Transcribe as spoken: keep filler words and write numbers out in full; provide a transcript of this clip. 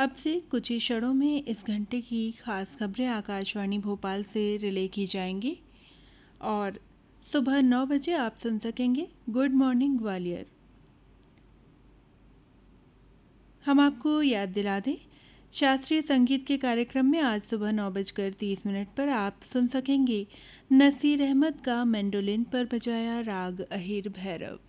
अब से कुछ ही क्षणों में इस घंटे की खास खबरें आकाशवाणी भोपाल से रिले की जाएंगी और सुबह नौ बजे आप सुन सकेंगे गुड मॉर्निंग ग्वालियर। हम आपको याद दिला दें, शास्त्रीय संगीत के कार्यक्रम में आज सुबह नौ बजकर तीस मिनट पर आप सुन सकेंगे नसीर अहमद का मैंडोलिन पर बजाया राग अहिर भैरव।